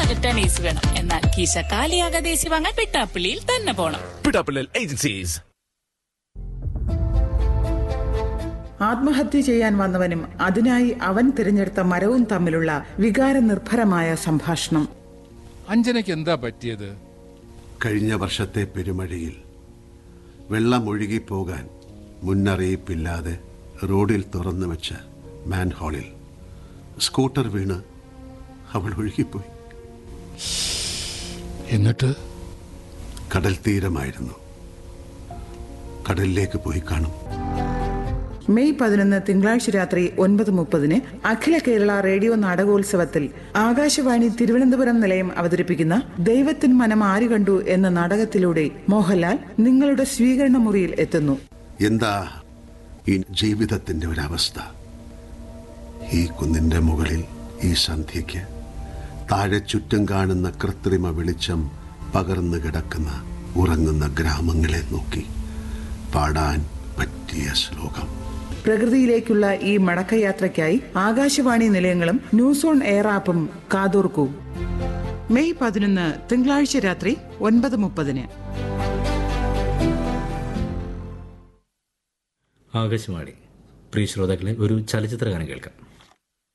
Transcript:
Tennis വേണം. എന്നാൽ കീശ കാലിയാകാതെ AC വാങ്ങാൻ പിട്ടാപ്പിള്ളിയിൽ തന്നെ പോണം. പിട്ടാപ്പിള്ളിൽ ഏജൻസീസ്. ആത്മഹത്യ ചെയ്യാൻ വന്നവനും അതിനായി അവൻ തിരഞ്ഞെടുത്ത മരവും തമ്മിലുള്ള വികാരനിർഭരമായ സംഭാഷണം. അഞ്ജനയ്ക്ക് എന്താ പറ്റിയത്? കഴിഞ്ഞ വർഷത്തെ പെരുമഴയിൽ വെള്ളം ഒഴുകിപ്പോകാൻ മുന്നറിയിപ്പില്ലാതെ റോഡിൽ തുറന്നു വെച്ച മാൻഹോളിൽ സ്കൂട്ടർ വീണ് അവൾ ഒഴുകിപ്പോയി. എന്നിട്ട് കടൽ തീരമായിരുന്നു. കടലിലേക്ക് പോയി കാണും. മെയ് 11 തിങ്കളാഴ്ച രാത്രി 9:30 അഖില കേരള റേഡിയോ നാടകോത്സവത്തിൽ ആകാശവാണി തിരുവനന്തപുരം നിലയം അവതരിപ്പിക്കുന്ന ദൈവത്തിൻ മനം ആര് കണ്ടു എന്ന നാടകത്തിലൂടെ മോഹൻലാൽ നിങ്ങളുടെ സ്വീകരണ മുറിയിൽ എത്തുന്നു. എന്താ ഈ ജീവിതത്തിന്റെ ഒരവസ്ഥ? ഈ കുന്നിന്റെ മുകളിൽ ഈ സന്ധ്യയ്ക്ക് താഴെ ചുറ്റും കാണുന്ന കൃത്രിമ വെളിച്ചം പകർന്നു കിടക്കുന്ന ഉറങ്ങുന്ന ഗ്രാമങ്ങളെ നോക്കി പാടാൻ പറ്റിയ ശ്ലോകം. പ്രകൃതിയിലേക്കുള്ള ഈ മടക്കയാത്രയ്ക്കായി ആകാശവാണി നിലയങ്ങളും ന്യൂസ് ഓൺ എയർ ആപ്പും കാതോർക്കൂ. മെയ് 11 തിങ്കളാഴ്ച രാത്രി 9:30. ആകാശവാണി. പ്രിയ ശ്രോതാക്കളെ, ഒരു ചലച്ചിത്ര ഗാനം കേൾക്കാം.